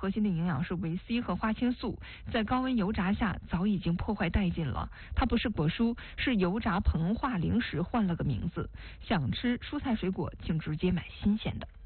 核心的营养是维 C 和花青素，在高温油炸下早已经破坏殆尽了。它不是果蔬，是油炸膨化零食，换了个名字。想吃蔬菜水果，请直接买新鲜的。